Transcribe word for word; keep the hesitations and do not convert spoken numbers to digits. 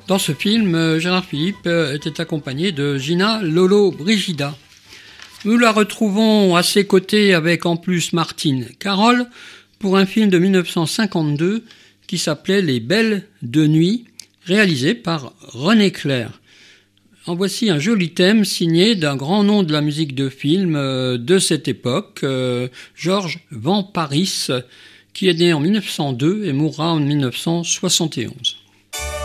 Dans ce film, Gérard Philipe était accompagné de Gina Lollobrigida. Nous la retrouvons à ses côtés avec en plus Martine Carole pour un film de mille neuf cent cinquante-deux qui s'appelait Les Belles de Nuit, réalisé par René Clair. En voici un joli thème signé d'un grand nom de la musique de film de cette époque, Georges Van Parijs, qui est né en mille neuf cent deux et mourra en mille neuf cent soixante et onze.